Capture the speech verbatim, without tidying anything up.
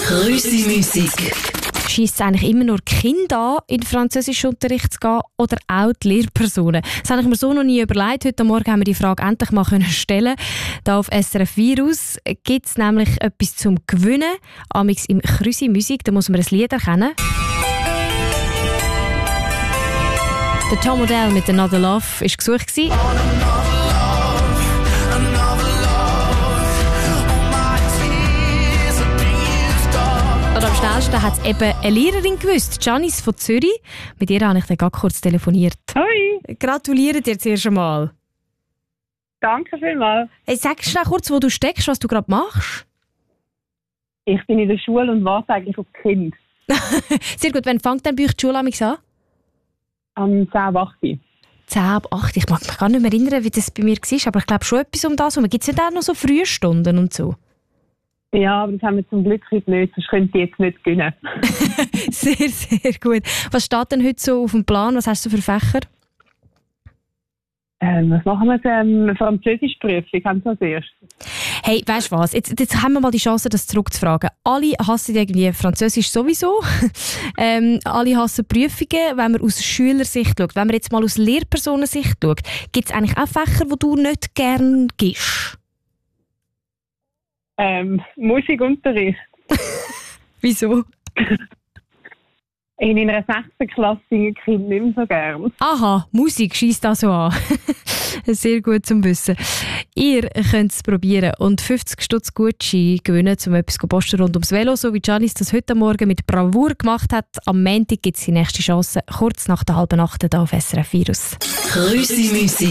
Grüsi-Musik. Scheisst es eigentlich immer nur Kinder an, in den Französischunterricht zu gehen oder auch die Lehrpersonen? Das habe ich mir so noch nie überlegt. Heute Morgen haben wir die Frage endlich mal können stellen. Da auf S R F Virus gibt es nämlich etwas zum Gewinnen. Amix im Grüsi-Musik, da muss man ein Lied erkennen. Der Tom Odell mit «Another Love» war gesucht. Und am schnellsten hat es eben eine Lehrerin gewusst, Janice von Zürich. Mit ihr habe ich dann gerade kurz telefoniert. Hoi! Gratuliere dir zuerst einmal. Danke vielmals. Hey, sag schnell kurz, wo du steckst, was du gerade machst. Ich bin in der Schule und warte eigentlich auf das Kind. Sehr gut, wann fängt dann bei euch die Schule an? Am zehn ab acht. zehn ab acht. Ich mag mich gar nicht mehr erinnern, wie das bei mir war, aber ich glaube schon etwas um das. Gibt es nicht auch noch so Frühstunden und so? Ja, aber das haben wir zum Glück heute nicht, sonst könnte ich jetzt nicht gewinnen. Sehr, sehr gut. Was steht denn heute so auf dem Plan? Was hast du für Fächer? Ähm, was machen wir denn? Ähm, Französischprüfung haben wir als erstes. Hey, weißt du was? Jetzt, jetzt haben wir mal die Chance, das zurückzufragen. Alle hassen irgendwie Französisch sowieso. ähm, alle hassen Prüfungen, wenn man aus Schülersicht schaut. Wenn man jetzt mal aus Lehrpersonensicht schaut, gibt es eigentlich auch Fächer, die du nicht gerne gibst? Ähm, Musikunterricht. Wieso? In einer sechsten Klasse singe ich nicht mehr so gern. Aha, Musik scheisst da so an. Sehr gut zum Wissen. Ihr könnt es probieren und fünfzig Stutz Gutschein gewinnen, um etwas zu posten rund ums Velo, so wie Janice das heute Morgen mit Bravour gemacht hat. Am Montag gibt es die nächste Chance, kurz nach der halben Nacht hier auf S R F Virus. Grüsi-Musik.